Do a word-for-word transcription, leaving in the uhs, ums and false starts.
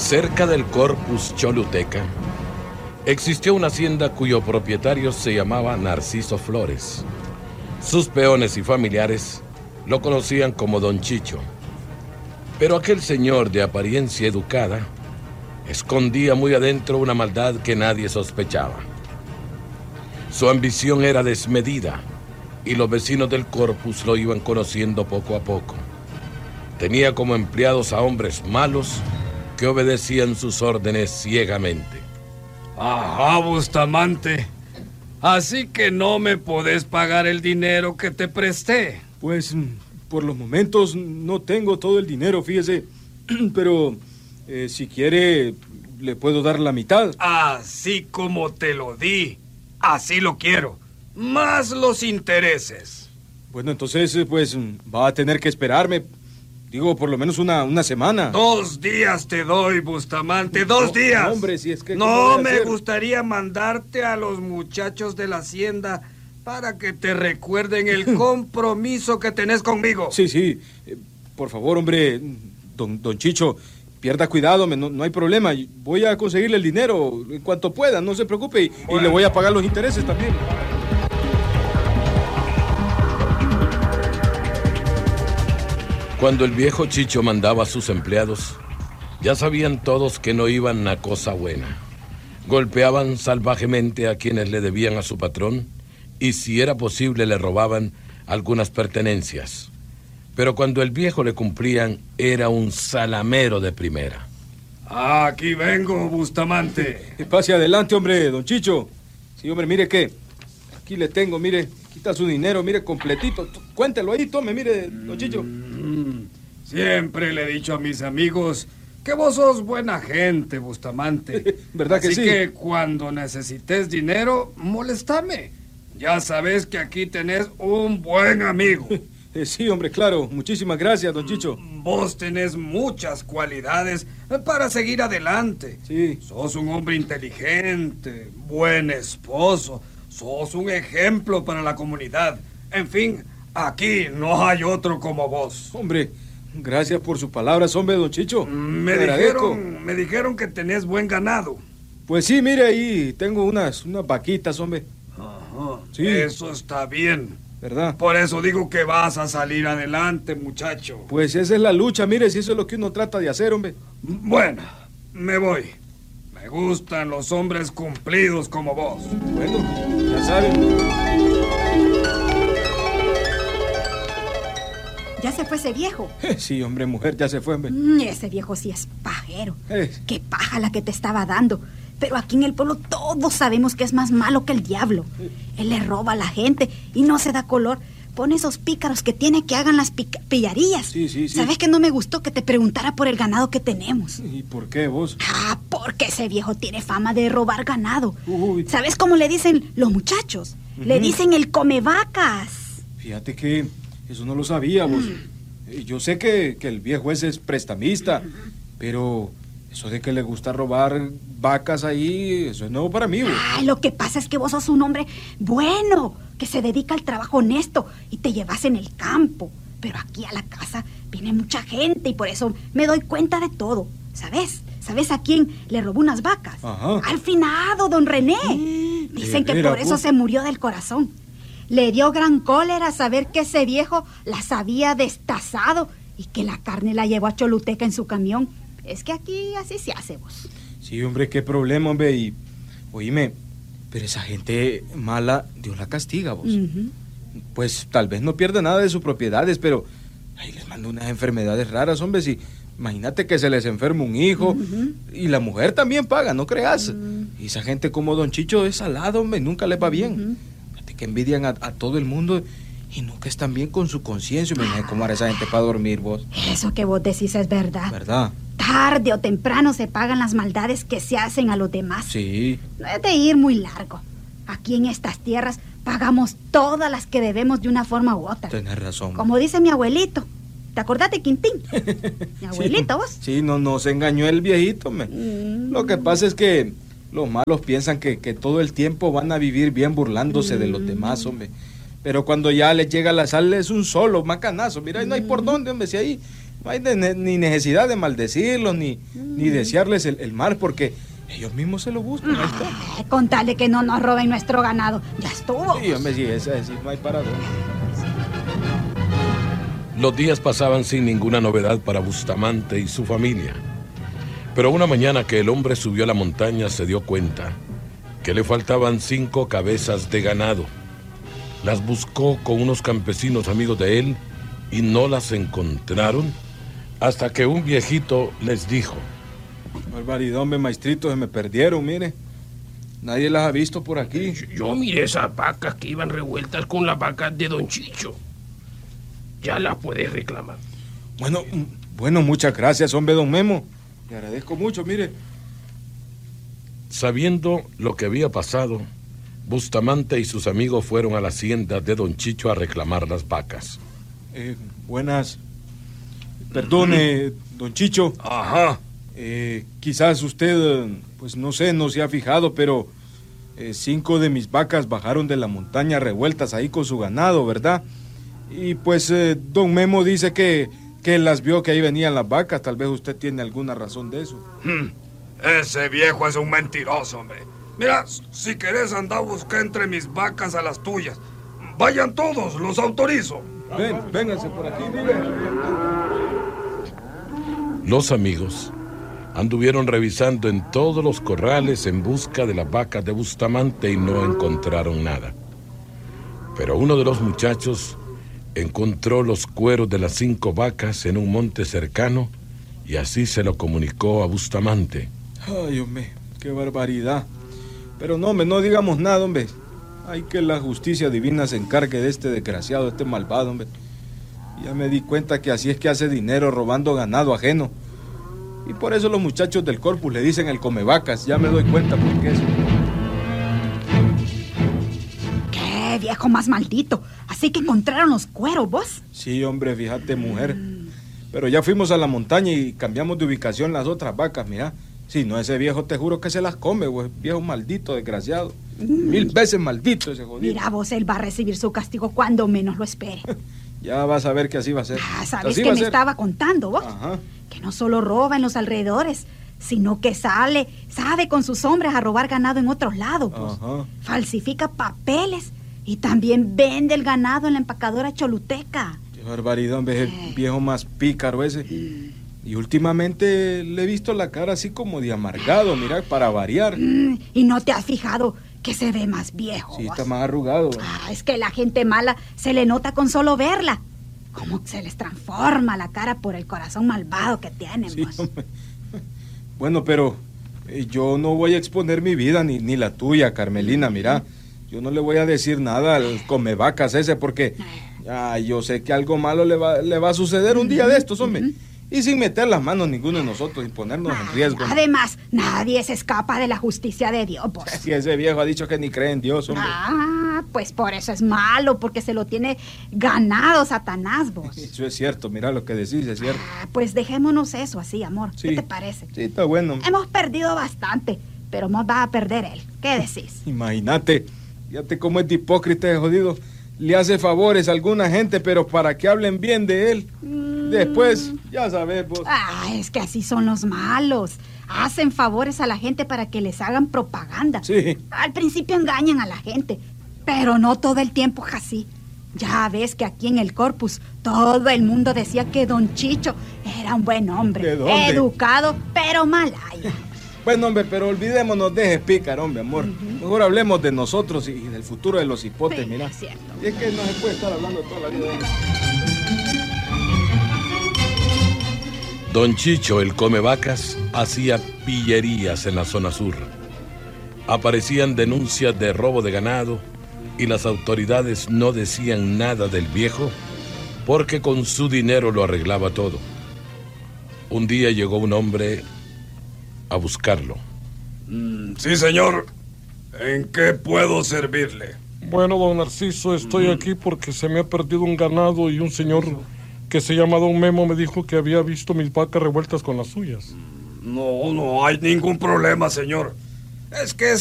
Cerca del Corpus Choluteca existió una hacienda cuyo propietario se llamaba Narciso Flores. Sus peones y familiares lo conocían como Don Chicho. Pero aquel señor de apariencia educada escondía muy adentro una maldad que nadie sospechaba. Su ambición era desmedida y los vecinos del Corpus lo iban conociendo poco a poco. Tenía como empleados a hombres malos que obedecían sus órdenes ciegamente. Ajá, Bustamante. Así que no me podés pagar el dinero que te presté. Pues, por los momentos no tengo todo el dinero, fíjese. Pero, eh, si quiere, le puedo dar la mitad. Así como te lo di, así lo quiero. Más los intereses. Bueno, entonces, pues, va a tener que esperarme. Digo, por lo menos una, una semana. Dos días te doy, Bustamante, dos no, días. Hombre, si es que... No me gustaría mandarte a los muchachos de la hacienda para que te recuerden el compromiso que tenés conmigo. Sí, sí. Eh, por favor, hombre, don, don Chicho, pierda cuidado, no, no hay problema. Voy a conseguirle el dinero en cuanto pueda, no se preocupe. Y, bueno. y le voy a pagar los intereses también. Cuando el viejo Chicho mandaba a sus empleados, ya sabían todos que no iban a cosa buena. Golpeaban salvajemente a quienes le debían a su patrón y, si era posible, le robaban algunas pertenencias. Pero cuando el viejo le cumplían, era un salamero de primera. Aquí vengo, Bustamante. Pase adelante, hombre, don Chicho. Sí, hombre, mire que aquí le tengo, mire, quita su dinero, mire, completito. Cuéntelo ahí, tome, mire, don Chicho. Mm, siempre le he dicho a mis amigos que vos sos buena gente, Bustamante. ¿Verdad que Así sí? Así que cuando necesites dinero, molestame. Ya sabes que aquí tenés un buen amigo. Eh, sí, hombre, claro. Muchísimas gracias, don Chicho. Vos tenés muchas cualidades para seguir adelante. Sí. Sos un hombre inteligente, buen esposo, sos un ejemplo para la comunidad. En fin, aquí no hay otro como vos. Hombre, gracias por sus palabras, hombre, don Chicho. Me dijeron, me dijeron que tenés buen ganado. Pues sí, mire ahí, tengo unas, unas vaquitas, hombre. Ajá, sí. Eso está bien. ¿Verdad? Por eso digo que vas a salir adelante, muchacho. Pues esa es la lucha, mire, si eso es lo que uno trata de hacer, hombre. Bueno, me voy. Me gustan los hombres cumplidos como vos. Bueno, ya saben. ¿Ya se fue ese viejo? Eh, sí, hombre, mujer, ya se fue, hombre. Mm, ese viejo sí es pajero. Eh. Qué paja la que te estaba dando. Pero aquí en el pueblo todos sabemos que es más malo que el diablo. Él le roba a la gente y no se da color. Pone esos pícaros que tiene que hagan las pillarías. Sí, sí, sí. ¿Sabes que no me gustó que te preguntara por el ganado que tenemos? ¿Y por qué vos? Ah, porque ese viejo tiene fama de robar ganado. Uy. ¿Sabes cómo le dicen los muchachos? Uh-huh. Le dicen el come vacas. Fíjate que eso no lo sabía vos. Mm. Yo sé que, que el viejo ese es prestamista, uh-huh. pero... eso de que le gusta robar vacas ahí, eso es nuevo para mí. ¿Vos? Ah, lo que pasa es que vos sos un hombre bueno, que se dedica al trabajo honesto y te llevas en el campo. Pero aquí a la casa viene mucha gente y por eso me doy cuenta de todo. ¿Sabes? ¿Sabes a quién le robó unas vacas? Ajá. Al finado, don René. Mm, Dicen que por eso se murió del corazón. Le dio gran cólera saber que ese viejo las había destazado y que la carne la llevó a Choluteca en su camión. Es que aquí así se hace, vos. Sí, hombre, qué problema, hombre. Y, oíme, pero esa gente mala, Dios la castiga, vos. Uh-huh. Pues tal vez no pierda nada de sus propiedades, pero ahí les manda unas enfermedades raras, hombre. Si, imagínate que se les enferma un hijo, uh-huh. y la mujer también paga, no creas. Uh-huh. Y esa gente como don Chicho es salada, hombre, nunca les va bien. Uh-huh. Fíjate que envidian a, a todo el mundo y nunca están bien con su conciencia. Imagínate cómo hará esa gente para dormir, vos. Eso que vos decís es verdad. ¿Verdad? Tarde o temprano se pagan las maldades que se hacen a los demás. Sí. No es de ir muy largo. Aquí en estas tierras pagamos todas las que debemos de una forma u otra. Tenés razón. Como dice mi abuelito. ¿Te acordás de Quintín? Mi abuelito, sí, vos. Sí, no, no se engañó el viejito. Me. Mm. Lo que pasa es que los malos piensan que, que todo el tiempo van a vivir bien burlándose mm. de los demás, hombre. Pero cuando ya les llega la sal es un solo macanazo. Mira, mm. no hay por dónde, hombre, si ahí... no hay de, ni necesidad de maldecirlos, ni, mm. ni desearles el, el mal, porque ellos mismos se lo buscan. Ahí está. Ay, con tal de que no nos roben nuestro ganado, ya estuvo. Sí, hombre, sí, esa sí, no hay parador. Los días pasaban sin ninguna novedad para Bustamante y su familia. Pero una mañana que el hombre subió a la montaña se dio cuenta que le faltaban cinco cabezas de ganado. Las buscó con unos campesinos amigos de él y no las encontraron hasta que un viejito les dijo: barbaridad, hombre, maestrito, se me perdieron, mire. Nadie las ha visto por aquí. Yo miré esas vacas que iban revueltas con las vacas de Don Chicho. Ya las puedes reclamar. Bueno, bueno, muchas gracias, hombre, don Memo. Le agradezco mucho, mire. Sabiendo lo que había pasado, Bustamante y sus amigos fueron a la hacienda de Don Chicho a reclamar las vacas. Eh, buenas. Perdone, Don Chicho. Ajá. Eh, quizás usted, pues no sé, no se ha fijado, pero eh, cinco de mis vacas bajaron de la montaña revueltas ahí con su ganado, ¿verdad? Y pues eh, don Memo dice que, que las vio que ahí venían las vacas. Tal vez usted tiene alguna razón de eso. Hmm. Ese viejo es un mentiroso, hombre. Mira, si querés andar a buscar entre mis vacas a las tuyas. Vayan todos, los autorizo. Ven, vénganse por aquí, miren. Los amigos anduvieron revisando en todos los corrales en busca de las vacas de Bustamante y no encontraron nada. Pero uno de los muchachos encontró los cueros de las cinco vacas en un monte cercano y así se lo comunicó a Bustamante. Ay, hombre, qué barbaridad. Pero no, hombre, no digamos nada, hombre. Hay que la justicia divina se encargue de este desgraciado, de este malvado, hombre. Ya me di cuenta que así es que hace dinero robando ganado ajeno. Y por eso los muchachos del Corpus le dicen el comevacas. Ya me doy cuenta por qué es. ¡Qué viejo más maldito! Así que encontraron los cueros, ¿vos? Sí, hombre, fíjate, mujer. Mm. Pero ya fuimos a la montaña y cambiamos de ubicación las otras vacas, mira. Si no, ese viejo te juro que se las come, güey. Viejo maldito, desgraciado. Mm. Mil veces maldito ese jodido. Mira vos, él va a recibir su castigo cuando menos lo espere. Ya vas a ver que así va a ser. Ah, ¿sabes qué me estaba contando vos? Ajá. Que no solo roba en los alrededores, sino que sale, sabe con sus hombres a robar ganado en otros lados, pues. Ajá. Falsifica papeles y también vende el ganado en la empacadora choluteca. Qué barbaridad, hombre, es el viejo más pícaro ese. Mm. Y últimamente le he visto la cara así como de amargado, mira, para variar. Mm, y no te has fijado que se ve más viejo. Sí, ¿vos? está más arrugado. Ah, es que la gente mala se le nota con solo verla. Como se les transforma la cara por el corazón malvado que tienen, sí, vos. Bueno, pero eh, yo no voy a exponer mi vida, ni, ni la tuya, Carmelina, mira. Yo no le voy a decir nada al comevacas ese, porque ya, yo sé que algo malo le va, le va a suceder un día de estos, hombre. Uh-huh. Y sin meter las manos ninguno de nosotros y ponernos ah, en riesgo. Además, nadie se escapa de la justicia de Dios, pues. Si ese viejo ha dicho que ni cree en Dios, hombre. Ah, pues por eso es malo, porque se lo tiene ganado Satanás, vos. Eso es cierto, mira lo que decís, es cierto. Ah, pues dejémonos eso así, amor. Sí. ¿Qué te parece? Sí, está bueno. Hemos perdido bastante, pero más va a perder él. ¿Qué decís? Imagínate, fíjate cómo es de hipócrita ese jodido. Le hace favores a alguna gente, pero para que hablen bien de él. Mm. Después, ya sabes vos. Ah, es que así son los malos. Hacen favores a la gente para que les hagan propaganda. Sí. Al principio engañan a la gente, pero no todo el tiempo es así. Ya ves que aquí en el Corpus todo el mundo decía que Don Chicho era un buen hombre. ¿De dónde? Educado, pero malaya. Bueno, hombre, pero olvidémonos de ese pícaro, hombre, amor. Uh-huh. Mejor hablemos de nosotros y del futuro de los hipotes, sí, mira. Es cierto. Y es que no se puede estar hablando toda la vida de él. Don Chicho, el comevacas, hacía pillerías en la zona sur. Aparecían denuncias de robo de ganado y las autoridades no decían nada del viejo porque con su dinero lo arreglaba todo. Un día llegó un hombre a buscarlo. Mm, sí, señor. ¿En qué puedo servirle? Bueno, don Narciso, estoy mm. aquí porque se me ha perdido un ganado y un señor que se llama Don Memo me dijo que había visto mis vacas revueltas con las suyas. No, no hay ningún problema, señor. Es que